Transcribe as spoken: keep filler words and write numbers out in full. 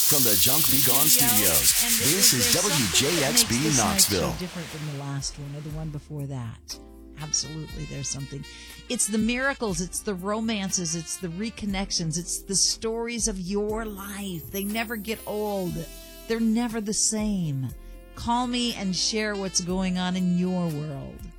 From the Junk Be Gone Studios, And this there's is something W J X B that makes this night Knoxville. show different than the last one or the one before that. Absolutely, there's something. It's the miracles, it's the romances, it's the reconnections, it's the stories of your life. They never get old. They're never the same. Call me and share what's going on in your world.